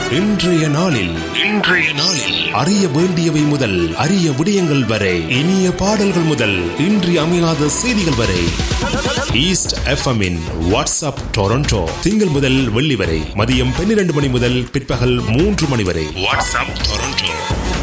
இன்றைய நாளில் அறிய வேண்டியவை முதல் அரிய விடயங்கள் வரை, இனிய பாடல்கள் முதல் இன்றி அமையாத செய்திகள் வரை, ஈஸ்ட் எஃப்எம்மின் வாட்ஸ்அப் டொரண்டோ திங்கள் முதல் வெள்ளி வரை மதியம் 12 மணி முதல் பிற்பகல் 3 மணி வரை. WhatsApp Toronto.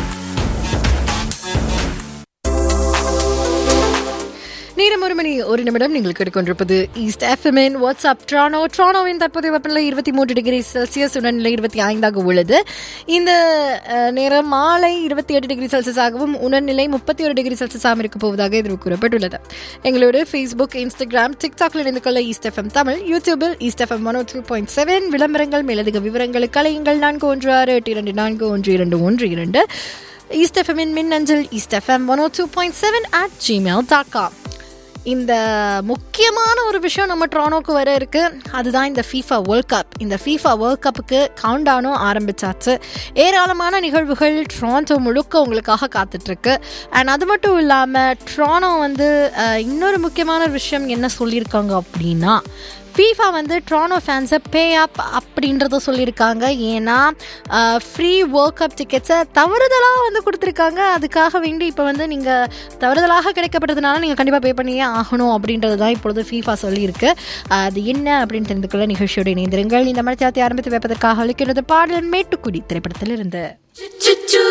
நேரம் 1:01 நீங்கள் கேட்டுக்கொண்டிருப்பது ஈஸ்ட் எஃப்எம்மின் வாட்ஸ்அப் ட்ரானோ. ட்ரானோவின் தற்போதைய வெப்பநிலை 23 டிகிரி செல்சியஸ், உணர்நிலை 25 உள்ளது. இந்த நேரம் மாலை 28 டிகிரி செல்சியஸாகவும் உணர்நிலை 31 டிகிரி செல்சியஸாகவும் இருக்க போவதாக இதில் கூறப்பட்டுள்ளது. எங்களோட ஃபேஸ்புக், இன்ஸ்டாகிராம், டிக்டாக்ல இணைந்து கொள்ள ஈஸ்ட் எஃப்எம் தமிழ், யூடியூபில் ஈஸ்ட் எஃப்எம் 102.7. விளம்பரங்கள் மேலதிக விவரங்களுக்கு அழையுங்கள் 4168211212. ஈஸ்ட் எஃப்எம்மின் மின்னஞ்சல் eastfm102.7@gmail.com. இந்த முக்கியமான ஒரு விஷயம் நம்ம ட்ரானோக்கு வர இருக்கு. அதுதான் இந்த ஃபீஃபா வேர்ல்ட் கப். இந்த ஃபீஃபா வேர்ல்ட் கப்புக்கு கவுண்டவுனும் ஆரம்பிச்சாச்சு. ஏராளமான நிகழ்வுகள் ட்ரான்டோ முழுக்க உங்களுக்காக காத்துட்ருக்கு. அண்ட் அது மட்டும் இல்லாமல் ட்ரானோ இன்னொரு முக்கியமான விஷயம் என்ன சொல்லியிருக்காங்க அப்படின்னா, ஃபீஃபா ட்ரானோ ஃபேன்ஸை பே அப் அப்படின்றத சொல்லியிருக்காங்க. ஏன்னா ஃப்ரீ வேர்ல்ட் கப் டிக்கெட்ஸை தவறுதலாக கொடுத்துருக்காங்க. அதுக்காக வேண்டி இப்போ நீங்கள் தவறுதலாக கிடைக்கப்பட்டதுனால நீங்கள் கண்டிப்பாக பே பண்ணியே ஆகணும் அப்படின்றது தான் இப்பொழுது ஃபீஃபா சொல்லியிருக்கு. அது என்ன அப்படின்னு தெரிந்து கொள்ள நிகழ்ச்சியோடு இணைந்திருங்கள். இந்த மனத்தியாத்தை ஆரம்பித்து வைப்பதற்காக அளிக்கிறது பாடல் மேட்டுக்குடி திரைப்படத்தில் இருந்து.